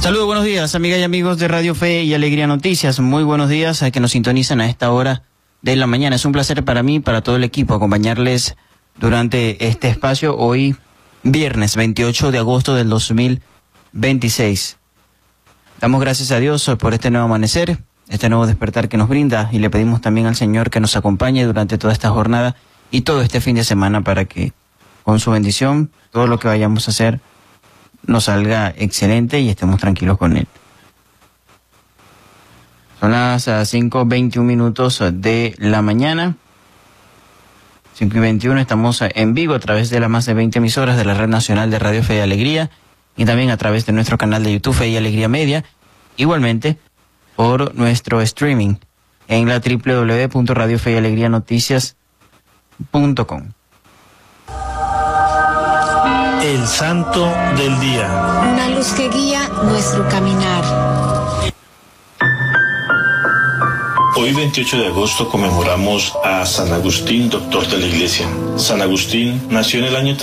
Saludos, buenos días, amigas y amigos de Radio Fe y Alegría Noticias. Muy buenos días a que nos sintonizan a esta hora de la mañana. Es un placer para mí, para todo el equipo, acompañarles durante este espacio hoy, viernes 28 de agosto del 2026. Damos gracias a Dios por este nuevo amanecer, este nuevo despertar que nos brinda, y le pedimos también al Señor que nos acompañe durante toda esta jornada y todo este fin de semana para que, con su bendición, todo lo que vayamos a hacer nos salga excelente y estemos tranquilos con Él. Son las 5:21 de la mañana. 5:21, estamos en vivo a través de las más de 20 emisoras de la Red Nacional de Radio Fe y Alegría y también a través de nuestro canal de YouTube Fe y Alegría Media, igualmente por nuestro streaming en la www.radiofeyalegrianoticias.com. El Santo del Día. Una luz que guía nuestro caminar. Hoy 28 de agosto conmemoramos a San Agustín, doctor de la Iglesia. San Agustín nació en el año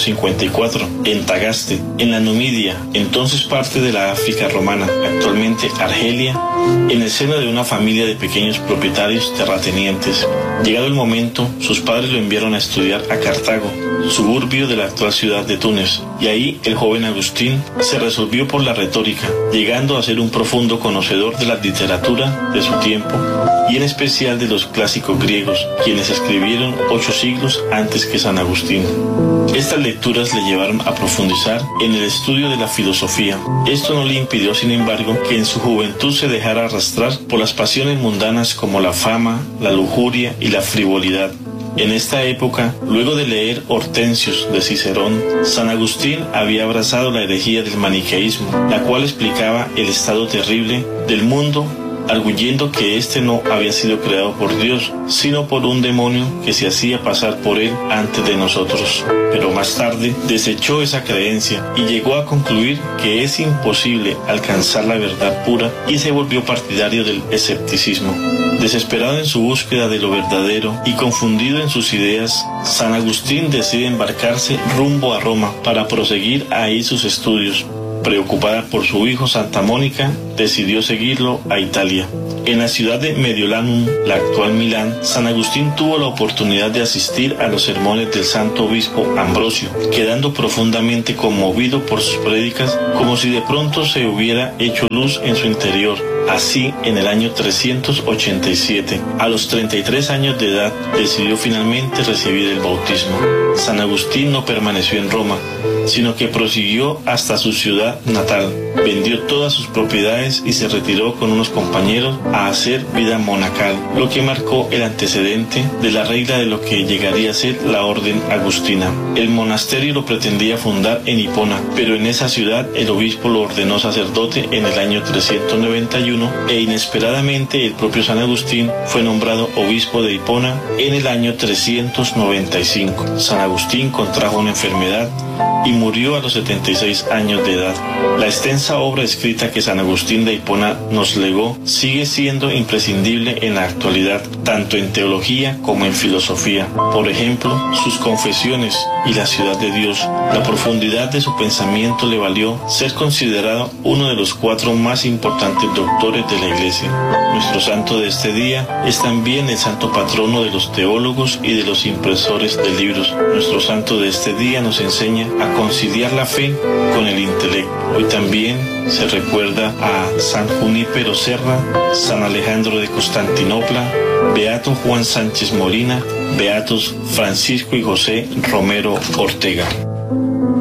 354 en Tagaste, en la Numidia, entonces parte de la África romana, actualmente Argelia, en el seno de una familia de pequeños propietarios terratenientes. Llegado el momento, sus padres lo enviaron a estudiar a Cartago, suburbio de la actual ciudad de Túnez, y ahí el joven Agustín se resolvió por la retórica, llegando a ser un profundo conocedor de la literatura de su tiempo, y en especial de los clásicos griegos, quienes escribieron 8 siglos antes que San Agustín. Estas lecturas le llevaron a profundizar en el estudio de la filosofía. Esto no le impidió, sin embargo, que en su juventud se dejara arrastrar por las pasiones mundanas como la fama, la lujuria y la frivolidad. En esta época, luego de leer Hortensius de Cicerón, San Agustín había abrazado la herejía del maniqueísmo, la cual explicaba el estado terrible del mundo, arguyendo que éste no había sido creado por Dios, sino por un demonio que se hacía pasar por él antes de nosotros. Pero más tarde desechó esa creencia y llegó a concluir que es imposible alcanzar la verdad pura, y se volvió partidario del escepticismo. Desesperado en su búsqueda de lo verdadero y confundido en sus ideas, San Agustín decide embarcarse rumbo a Roma para proseguir ahí sus estudios. Preocupada por su hijo, Santa Mónica decidió seguirlo a Italia. En la ciudad de Mediolanum, la actual Milán, San Agustín tuvo la oportunidad de asistir a los sermones del santo obispo Ambrosio, quedando profundamente conmovido por sus prédicas, como si de pronto se hubiera hecho luz en su interior. Así, en el año 387, a los 33 años de edad, decidió finalmente recibir el bautismo. San Agustín no permaneció en Roma, sino que prosiguió hasta su ciudad natal. Vendió todas sus propiedades y se retiró con unos compañeros a hacer vida monacal, lo que marcó el antecedente de la regla de lo que llegaría a ser la orden agustina. El monasterio lo pretendía fundar en Hipona, pero en esa ciudad el obispo lo ordenó sacerdote en el año 391, e inesperadamente el propio San Agustín fue nombrado obispo de Hipona en el año 395. San Agustín contrajo una enfermedad y murió a los 76 años de edad. La extensa obra escrita que San Agustín de Hipona nos legó sigue siendo imprescindible en la actualidad, tanto en teología como en filosofía. Por ejemplo, sus confesiones y la ciudad de Dios. La profundidad de su pensamiento le valió ser considerado uno de los 4 más importantes doctores de la Iglesia. Nuestro santo de este día es también el santo patrono de los teólogos y de los impresores de libros. Nuestro santo de este día nos enseña a conciliar la fe con el intelecto. Hoy también se recuerda a San Junípero Serra, San Alejandro de Constantinopla, Beato Juan Sánchez Molina, Beatos Francisco y José Romero Ortega.